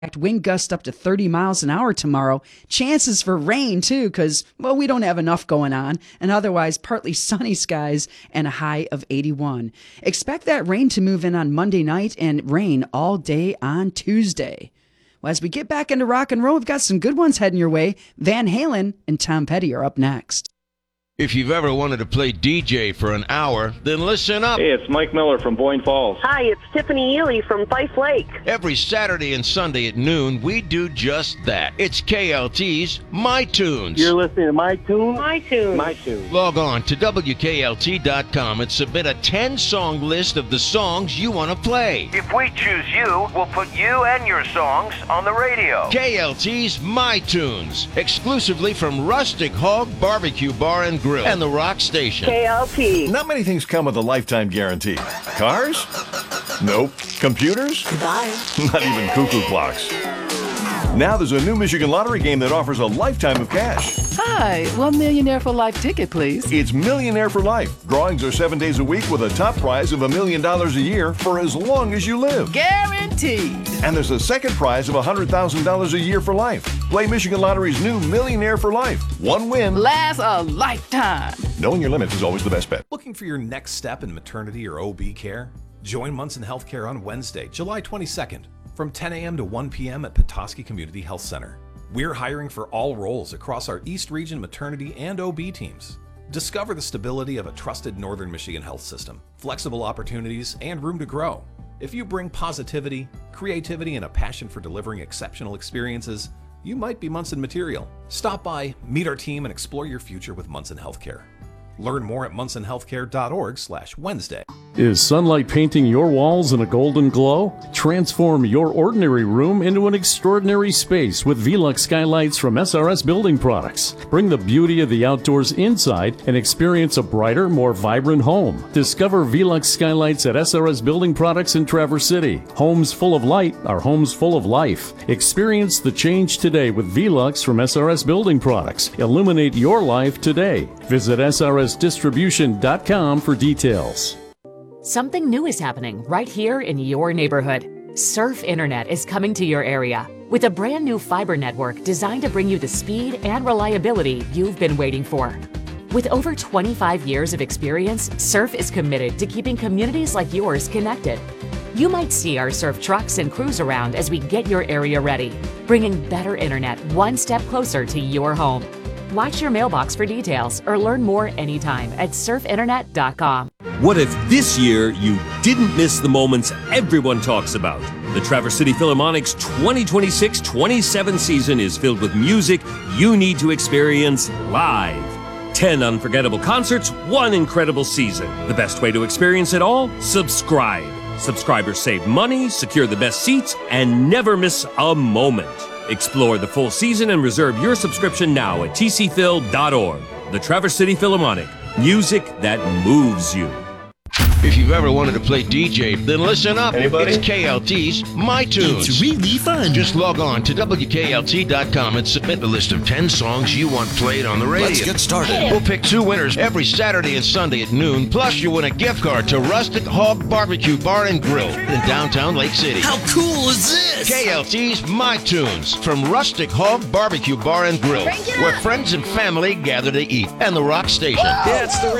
Wind gusts up to 30 miles an hour tomorrow. Chances for rain, too, because, well, we don't have enough going on. And otherwise, partly sunny skies and a high of 81. Expect that rain to move in on Monday night and rain all day on Tuesday. Well, as we get back into rock and roll, we've got some good ones heading your way. Van Halen and Tom Petty are up next. If you've ever wanted to play DJ for an hour, then listen up. Hey, it's Mike Miller from Boyne Falls. Hi, it's Tiffany Ely from Fife Lake. Every Saturday and Sunday at noon, we do just that. It's KLT's My Tunes. You're listening to My Tunes? My Tunes. My Tunes. Log on to WKLT.com and submit a 10-song list of the songs you want to play. If we choose you, we'll put you and your songs on the radio. KLT's My Tunes, exclusively from Rustic Hog Barbecue Bar and Grill and the Rock Station. KLT. Not many things come with a lifetime guarantee. Cars? Nope. Computers? Goodbye. Not even cuckoo clocks. Now there's a new Michigan Lottery game that offers a lifetime of cash. Hi, $1 Millionaire for Life ticket, please. It's Millionaire for Life. Drawings are 7 days a week with a top prize of $1 million a year for as long as you live. Guaranteed. And there's a second prize of $100,000 a year for life. Play Michigan Lottery's new Millionaire for Life. One win lasts a lifetime. Knowing your limits is always the best bet. Looking for your next step in maternity or OB care? Join Munson Healthcare on Wednesday, July 22nd, from 10 a.m. to 1 p.m. at Petoskey Community Health Center. We're hiring for all roles across our East Region maternity and OB teams. Discover the stability of a trusted Northern Michigan health system, flexible opportunities, and room to grow. If you bring positivity, creativity, and a passion for delivering exceptional experiences, you might be Munson material. Stop by, meet our team, and explore your future with Munson Healthcare. Learn more at munsonhealthcare.org/Wednesday. Is sunlight painting your walls in a golden glow? Transform your ordinary room into an extraordinary space with Velux skylights from SRS Building Products. Bring the beauty of the outdoors inside and experience a brighter, more vibrant home. Discover Velux skylights at SRS Building Products in Traverse City. Homes full of light are homes full of life. Experience the change today with Velux from SRS Building Products. Illuminate your life today. Visit srsdistribution.com for details. Something new is happening right here in your neighborhood. Surf Internet is coming to your area with a brand new fiber network designed to bring you the speed and reliability you've been waiting for. With over 25 years of experience, Surf is committed to keeping communities like yours connected. You might see our Surf trucks and crews around as we get your area ready, bringing better internet one step closer to your home. Watch your mailbox for details or learn more anytime at surfinternet.com. What if this year you didn't miss the moments everyone talks about? The Traverse City Philharmonic's 2026-27 season is filled with music you need to experience live. 10 unforgettable concerts, one incredible season. The best way to experience it all? Subscribe. Subscribers save money, secure the best seats, and never miss a moment. Explore the full season and reserve your subscription now at tcphil.org. The Traverse City Philharmonic. Music that moves you. If you've ever wanted to play DJ, then listen up. Anybody? It's KLT's My Tunes. It's really fun. Just log on to WKLT.com and submit the list of 10 songs you want played on the radio. Let's get started. We'll pick 2 winners every Saturday and Sunday at noon. Plus, you win a gift card to Rustic Hog Barbecue Bar and Grill in downtown Lake City. How cool is this? KLT's My Tunes from Rustic Hog Barbecue Bar and Grill, where friends and family gather to eat, and the Rock Station. Yeah, it's the